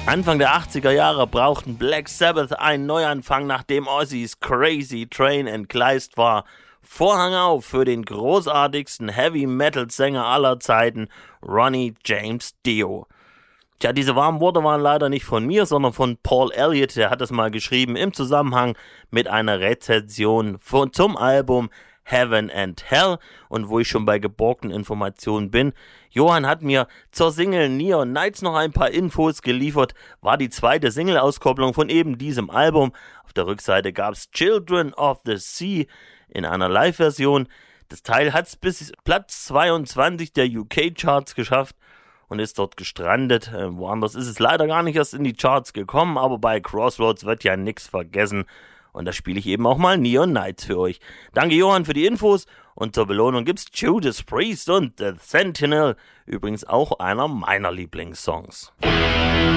Anfang der 80er Jahre brauchten Black Sabbath einen Neuanfang, nachdem Ozzys Crazy Train entgleist war. Vorhang auf für den großartigsten Heavy-Metal-Sänger aller Zeiten, Ronnie James Dio. Tja, diese warmen Worte waren leider nicht von mir, sondern von Paul Elliott. Der hat es mal geschrieben im Zusammenhang mit einer Rezension zum Album Heaven and Hell. Und wo ich schon bei geborgten Informationen bin, Johann hat mir zur Single Neon Nights noch ein paar Infos geliefert. War die zweite Single-Auskopplung von eben diesem Album. Auf der Rückseite gab es Children of the Sea in einer Live-Version. Das Teil hat es bis Platz 22 der UK-Charts geschafft und ist dort gestrandet. Woanders ist es leider gar nicht erst in die Charts gekommen, aber bei Crossroads wird ja nichts vergessen. Und da spiele ich eben auch mal Neon Nights für euch. Danke Johann für die Infos und zur Belohnung gibt's Judas Priest und The Sentinel, übrigens auch einer meiner Lieblingssongs.